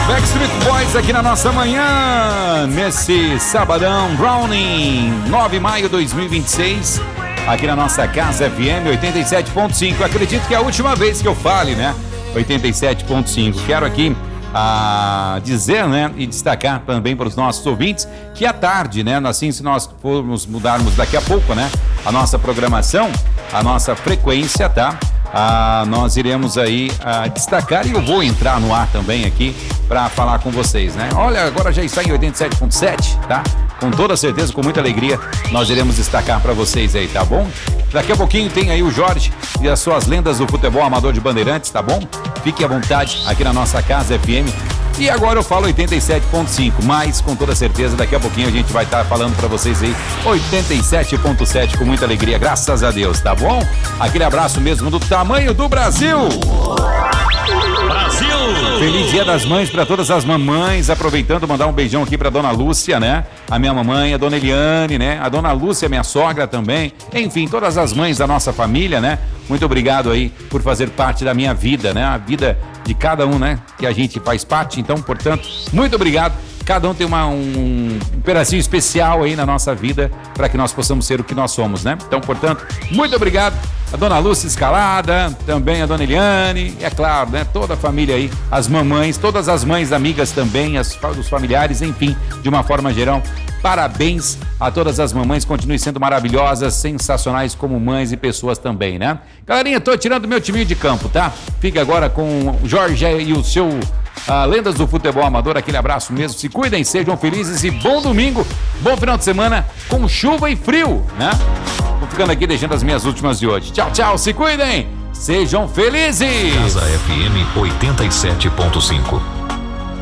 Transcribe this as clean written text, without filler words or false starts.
Backstreet Boys aqui na nossa manhã, nesse sabadão, Browning, 9 de maio de 2026, aqui na nossa Casa FM 87.5. Acredito que é a última vez que eu fale, né? 87.5. Quero aqui dizer, né, e destacar também para os nossos ouvintes que à tarde, né, assim, se nós formos mudarmos daqui a pouco, né, a nossa programação, a nossa frequência, tá? Nós iremos aí destacar e eu vou entrar no ar também aqui para falar com vocês, né? Olha, agora já está em 87.7, tá? Com toda certeza, com muita alegria, nós iremos destacar para vocês aí, tá bom? Daqui a pouquinho tem aí o Jorge e as suas lendas do futebol amador de Bandeirantes, tá bom? Fique à vontade aqui na nossa Casa FM. E agora eu falo 87.5, mas com toda certeza daqui a pouquinho a gente vai estar falando para vocês aí 87.7 com muita alegria, graças a Deus, tá bom? Aquele abraço mesmo do tamanho do Brasil! Brasil! Feliz Dia das Mães para todas as mamães, aproveitando mandar um beijão aqui para dona Lúcia, né? A minha mamãe, a dona Eliane, né? A dona Lúcia, minha sogra também. Enfim, todas as mães da nossa família, né? Muito obrigado aí por fazer parte da minha vida, né? A vida de cada um, né? Que a gente faz parte, então, portanto, muito obrigado. Cada um tem um pedacinho especial aí na nossa vida para que nós possamos ser o que nós somos, né? Então, portanto, muito obrigado. A dona Lúcia Escalada, também a dona Eliane, e é claro, né? Toda a família aí, as mamães, todas as mães amigas também, os familiares, enfim, de uma forma geral. Parabéns a todas as mamães, continuem sendo maravilhosas, sensacionais como mães e pessoas também, né? Galerinha, tô tirando meu timinho de campo, tá? Fica agora com o Jorge e o seu lendas do futebol amador, aquele abraço mesmo, se cuidem, sejam felizes e bom domingo, bom final de semana com chuva e frio, né? Vou ficando aqui deixando as minhas últimas de hoje. Tchau, tchau, se cuidem, sejam felizes! Casa FM 87.5.